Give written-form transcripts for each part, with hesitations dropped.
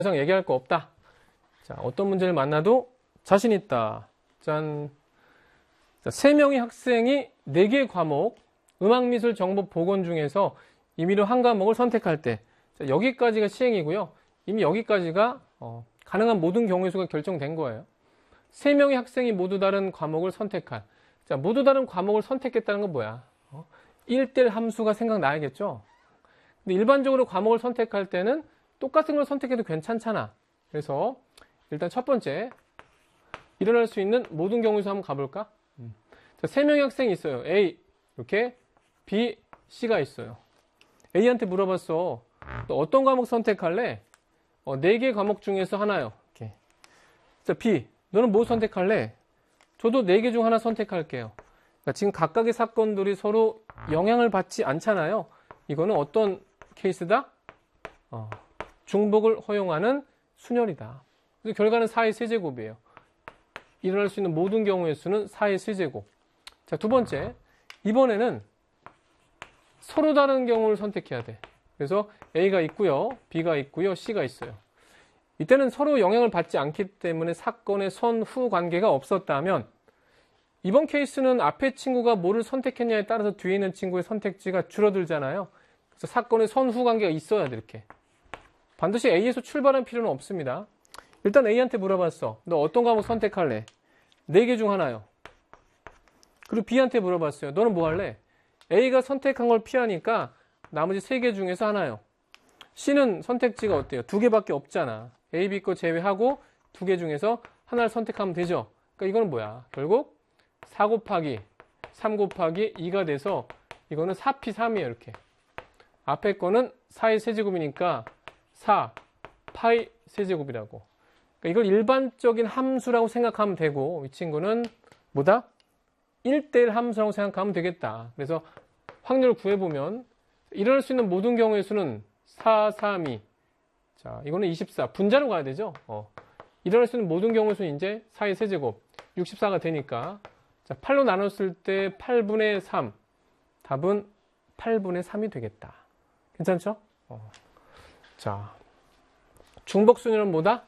이상 얘기할 거 없다. 자, 어떤 문제를 만나도 자신 있다. 짠. 자, 3명의 학생이 4개의 과목, 음악, 미술, 정보, 보건 중에서 임의로 한 과목을 선택할 때, 자, 여기까지가 시행이고요. 이미 여기까지가 가능한 모든 경우의 수가 결정된 거예요. 3명의 학생이 모두 다른 과목을 선택할. 자, 모두 다른 과목을 선택했다는 건 뭐야? 1대1 함수가 생각나야겠죠? 근데 일반적으로 과목을 선택할 때는 똑같은 걸 선택해도 괜찮잖아. 그래서 일단 첫 번째, 일어날 수 있는 모든 경우의 수 한번 가볼까? 자, 3명의 학생이 있어요. A, 이렇게 B, C가 있어요. A한테 물어봤어. 너 어떤 과목 선택할래? 4개 과목 중에서 하나요. 이렇게. 자, B, 너는 뭐 선택할래? 저도 4개 중 하나 선택할게요. 그러니까 지금 각각의 사건들이 서로 영향을 받지 않잖아요. 이거는 어떤 케이스다? 중복을 허용하는 순열이다. 그래서 결과는 4의 세제곱이에요. 일어날 수 있는 모든 경우의 수는 4의 세제곱. 자, 두 번째. 이번에는 서로 다른 경우를 선택해야 돼. 그래서 A가 있고요. B가 있고요. C가 있어요. 이때는 서로 영향을 받지 않기 때문에 사건의 선후 관계가 없었다면 이번 케이스는 앞에 친구가 뭐를 선택했냐에 따라서 뒤에 있는 친구의 선택지가 줄어들잖아요. 그래서 사건의 선후 관계가 있어야 돼, 이렇게. 반드시 A에서 출발할 필요는 없습니다. 일단 A한테 물어봤어. 너 어떤 과목 선택할래? 4개 중 하나요. 그리고 B한테 물어봤어요. 너는 뭐 할래? A가 선택한 걸 피하니까 나머지 3개 중에서 하나요. C는 선택지가 어때요? 2개밖에 없잖아. A, B 거 제외하고 2개 중에서 하나를 선택하면 되죠. 그러니까 이거는 뭐야? 결국 4 곱하기 3 곱하기 2가 돼서 이거는 4p3이에요. 이렇게. 앞에 거는 4의 세제곱이니까 4 파이 세제곱이라고. 그러니까 이걸 일반적인 함수라고 생각하면 되고 이 친구는 뭐다? 1대1 함수라고 생각하면 되겠다. 그래서 확률을 구해보면 일어날 수 있는 모든 경우의 수는 4, 3, 2. 자, 이거는 24. 분자로 가야 되죠? 일어날 수 있는 모든 경우의 수는 이제 4의 세제곱. 64가 되니까. 자, 8로 나눴을 때 8분의 3. 답은 8분의 3이 되겠다. 괜찮죠? 자, 중복 순열은 뭐다?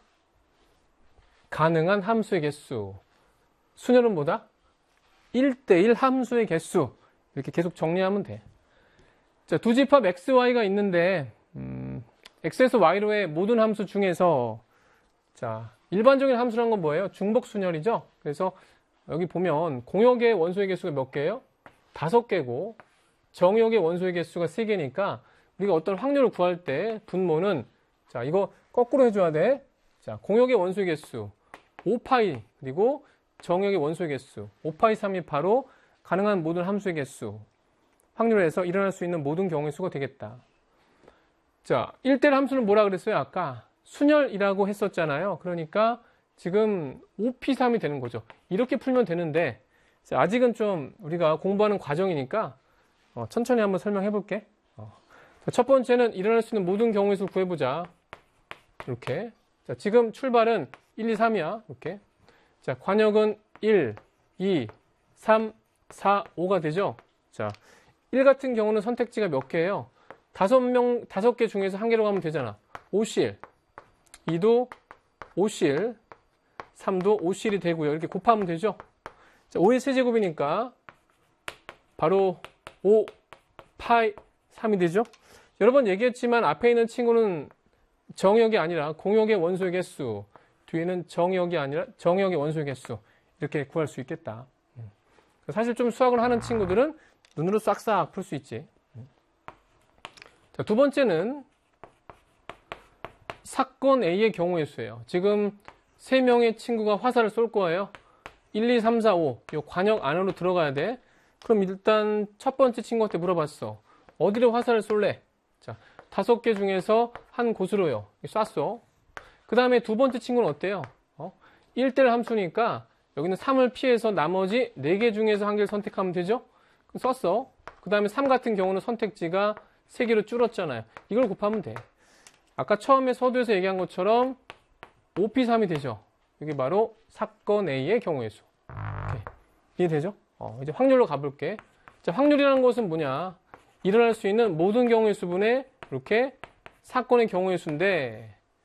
가능한 함수의 개수. 순열은 뭐다? 1대1 함수의 개수. 이렇게 계속 정리하면 돼. 자, 두 집합 x, y가 있는데 x에서 y로의 모든 함수 중에서 자, 일반적인 함수란 건 뭐예요? 중복 순열이죠. 그래서 여기 보면 공역의 원소의 개수가 몇 개예요? 5개고 정역의 원소의 개수가 3개니까 우리가 어떤 확률을 구할 때 분모는 자, 이거 거꾸로 해줘야 돼. 자, 공역의 원소의 개수 5파이 그리고 정역의 원소의 개수 5파이 3이 바로 가능한 모든 함수의 개수 확률에서 일어날 수 있는 모든 경우의 수가 되겠다. 자, 1대1 함수는 뭐라 그랬어요? 아까 순열이라고 했었잖아요. 그러니까 지금 5p3이 되는 거죠. 이렇게 풀면 되는데 자, 아직은 좀 우리가 공부하는 과정이니까 천천히 한번 설명해 볼게. 첫 번째는 일어날 수 있는 모든 경우의 수를 구해보자. 이렇게. 자, 지금 출발은 1, 2, 3이야. 이렇게. 자, 관역은 1, 2, 3, 4, 5가 되죠. 자, 1 같은 경우는 선택지가 몇 개예요? 5개 중에서 한 개로 가면 되잖아. 5실. 2도 5실. 3도 5실이 되고요. 이렇게 곱하면 되죠. 자, 5의 세제곱이니까 바로 5 파이 3이 되죠. 여러 번 얘기했지만 앞에 있는 친구는 정역이 아니라 공역의 원소의 개수, 뒤에는 정역이 아니라 정역의 원소의 개수 이렇게 구할 수 있겠다. 사실 좀 수학을 하는 친구들은 눈으로 싹싹 풀 수 있지. 자, 두 번째는 사건 A의 경우의 수예요. 지금 3명의 친구가 화살을 쏠 거예요. 1, 2, 3, 4, 5. 이 관역 안으로 들어가야 돼. 그럼 일단 첫 번째 친구한테 물어봤어. 어디로 화살을 쏠래? 자, 5개 중에서 한 곳으로요. 쐈어. 그 다음에 두 번째 친구는 어때요? 1대1 함수니까 여기는 3을 피해서 나머지 4개 중에서 한 개를 선택하면 되죠? 그럼 썼어. 그 다음에 3 같은 경우는 선택지가 3개로 줄었잖아요. 이걸 곱하면 돼. 아까 처음에 서두에서 얘기한 것처럼 5p3이 되죠. 이게 바로 사건 A의 경우의 수. 이해되죠? 이제 확률로 가볼게. 자, 확률이라는 것은 뭐냐? 일어날 수 있는 모든 경우의 수분의 이렇게 사건의 경우의 수인데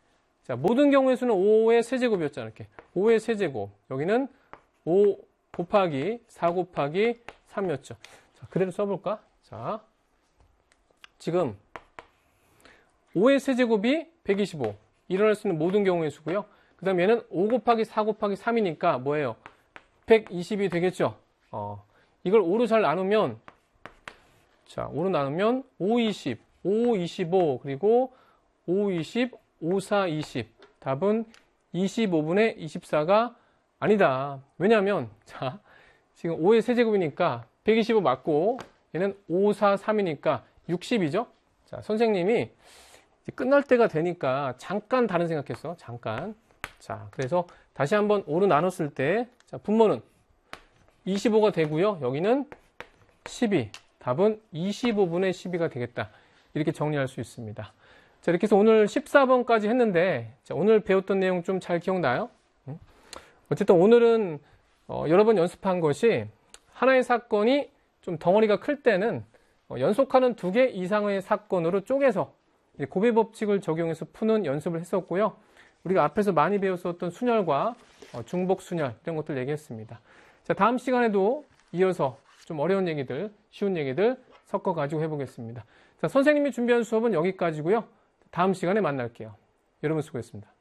자, 모든 경우의 수는 5의 세제곱이었잖아. 이렇게. 5의 세제곱. 여기는 5 곱하기 4 곱하기 3이었죠. 자, 그대로 써볼까? 자, 지금 5의 세제곱이 125. 일어날 수 있는 모든 경우의 수고요. 그 다음에 얘는 5 곱하기 4 곱하기 3이니까 뭐예요? 120이 되겠죠? 이걸 5로 잘 나누면, 자, 5로 나누면 5, 20, 5, 25, 그리고 5, 20, 5, 4, 20. 답은 25분의 24가 아니다. 왜냐면, 자, 지금 5의 세제곱이니까 125 맞고, 얘는 5, 4, 3이니까 60이죠? 자, 선생님이 이제 끝날 때가 되니까 잠깐 다른 생각했어. 잠깐. 자, 그래서 다시 한번 5로 나눴을 때, 자, 분모는 25가 되고요. 여기는 12. 답은 25분의 12가 되겠다. 이렇게 정리할 수 있습니다. 자, 이렇게 해서 오늘 14번까지 했는데, 자, 오늘 배웠던 내용 좀 잘 기억나요? 어쨌든 오늘은 여러 번 연습한 것이 하나의 사건이 좀 덩어리가 클 때는 연속하는 2개 이상의 사건으로 쪼개서 곱의 법칙을 적용해서 푸는 연습을 했었고요. 우리가 앞에서 많이 배웠었던 순열과 중복순열 이런 것들 얘기했습니다. 자, 다음 시간에도 이어서 좀 어려운 얘기들, 쉬운 얘기들 섞어가지고 해보겠습니다. 자, 선생님이 준비한 수업은 여기까지고요. 다음 시간에 만날게요. 여러분 수고했습니다.